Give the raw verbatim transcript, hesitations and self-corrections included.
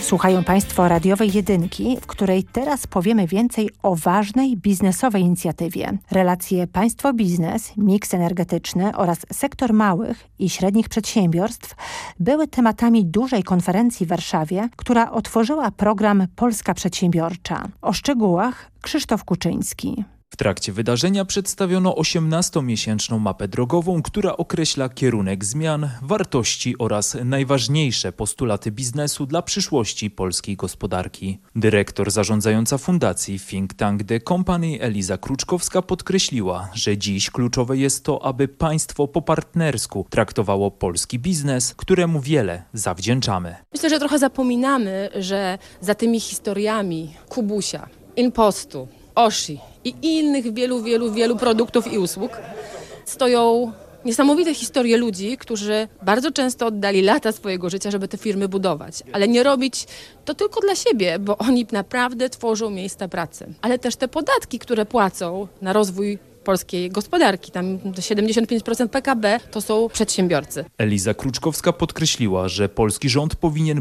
Słuchają Państwo radiowej jedynki, w której teraz powiemy więcej o ważnej biznesowej inicjatywie. Relacje państwo-biznes, miks energetyczny oraz sektor małych i średnich przedsiębiorstw były tematami dużej konferencji w Warszawie, która otworzyła program Polska Przedsiębiorcza. O szczegółach Krzysztof Kuczyński. W trakcie wydarzenia przedstawiono osiemnastomiesięczną mapę drogową, która określa kierunek zmian, wartości oraz najważniejsze postulaty biznesu dla przyszłości polskiej gospodarki. Dyrektor zarządzająca fundacji Think Tank The Company Eliza Kruczkowska podkreśliła, że dziś kluczowe jest to, aby państwo po partnersku traktowało polski biznes, któremu wiele zawdzięczamy. Myślę, że trochę zapominamy, że za tymi historiami Kubusia, Inpostu, Oshi i innych wielu, wielu, wielu produktów i usług stoją niesamowite historie ludzi, którzy bardzo często oddali lata swojego życia, żeby te firmy budować. Ale nie robić to tylko dla siebie, bo oni naprawdę tworzą miejsca pracy. Ale też te podatki, które płacą na rozwój polskiej gospodarki, tam siedemdziesiąt pięć procent P K B to są przedsiębiorcy. Eliza Kruczkowska podkreśliła, że polski rząd powinien